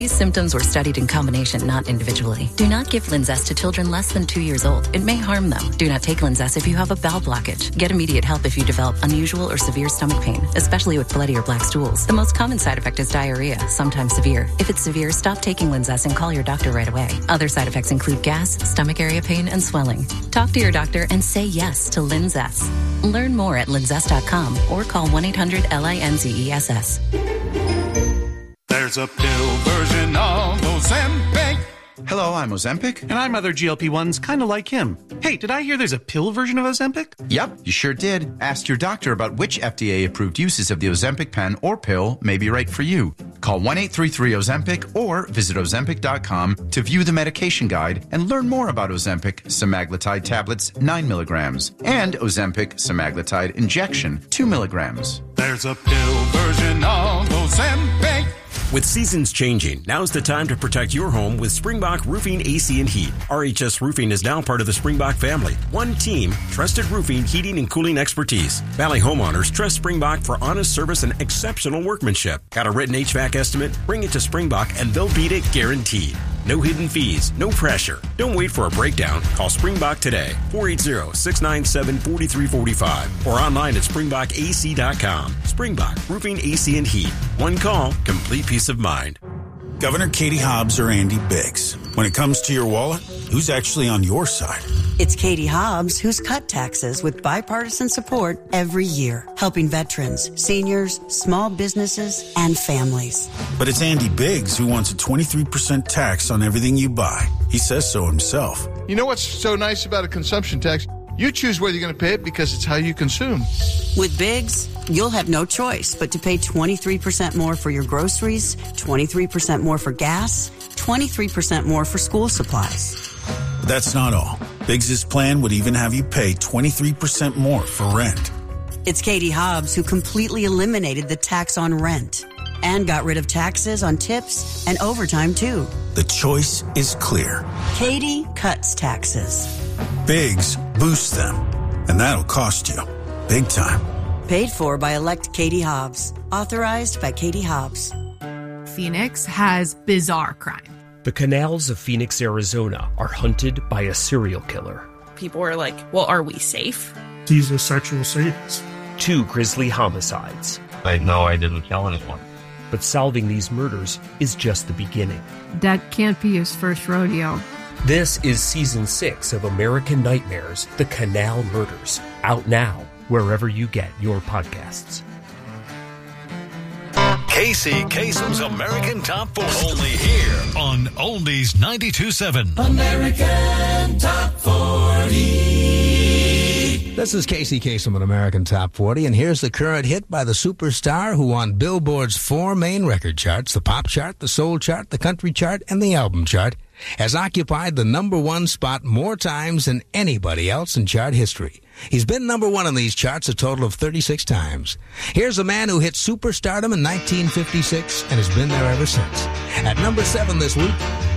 These symptoms were studied in combination, not individually. Do not give Linzess to children less than 2 years old. It may harm them. Do not take Linzess if you have a bowel blockage. Get immediate help if you develop unusual or severe stomach pain, especially with bloody or black stools. The most common side effect is diarrhea, sometimes severe. If it's severe, stop taking Linzess and call your doctor right away. Other side effects include gas, stomach area pain, and swelling. Talk to your doctor and say yes to Linzess. Learn more at linzess.com or call 1-800-LINZESS. There's a pill version of Ozempic. Hello, I'm Ozempic. And I'm other GLP-1s kind of like him. Hey, did I hear there's a pill version of Ozempic? Yep, you sure did. Ask your doctor about which FDA-approved uses of the Ozempic pen or pill may be right for you. Call 1-833-OZEMPIC or visit Ozempic.com to view the medication guide and learn more about Ozempic semaglutide tablets 9 milligrams and Ozempic semaglutide injection 2 milligrams. There's a pill version of Ozempic. With seasons changing, now's the time to protect your home with Springbok Roofing AC and Heat. RHS Roofing is now part of the Springbok family. One team, trusted roofing, heating, and cooling expertise. Valley homeowners trust Springbok for honest service and exceptional workmanship. Got a written HVAC estimate? Bring it to Springbok and they'll beat it guaranteed. No hidden fees, no pressure. Don't wait for a breakdown. Call Springbok today, 480-697-4345 or online at springbokac.com. Springbok Roofing, AC, and Heat. One call, complete peace of mind. Governor Katie Hobbs or Andy Biggs. When it comes to your wallet, who's actually on your side? It's Katie Hobbs who's cut taxes with bipartisan support every year, helping veterans, seniors, small businesses, and families. But it's Andy Biggs who wants a 23% tax on everything you buy. He says so himself. You know what's so nice about a consumption tax? You choose whether you're going to pay it because it's how you consume. With Biggs, you'll have no choice but to pay 23% more for your groceries, 23% more for gas, 23% more for school supplies. But that's not all. Biggs' plan would even have you pay 23% more for rent. It's Katie Hobbs who completely eliminated the tax on rent and got rid of taxes on tips and overtime, too. The choice is clear. Katie cuts taxes. Biggs boosts them, and that'll cost you big time. Paid for by elect Katie Hobbs. Authorized by Katie Hobbs. Phoenix has bizarre crime. The canals of Phoenix, Arizona are hunted by a serial killer. People are like, well, are we safe? He's a sexual sadist. 2 grisly homicides. I know I didn't kill anyone. But solving these murders is just the beginning. That can't be his first rodeo. This is Season 6 of American Nightmares, The Canal Murders. Out now, wherever you get your podcasts. Casey Kasem's American Top 40. Only here on Oldies 92.7. American Top 40. This is Casey Kasem on American Top 40, and here's the current hit by the superstar who won Billboard's 4 main record charts, the pop chart, the soul chart, the country chart, and the album chart, has occupied the number 1 spot more times than anybody else in chart history. He's been number 1 on these charts a total of 36 times. Here's a man who hit superstardom in 1956 and has been there ever since. At number 7 this week,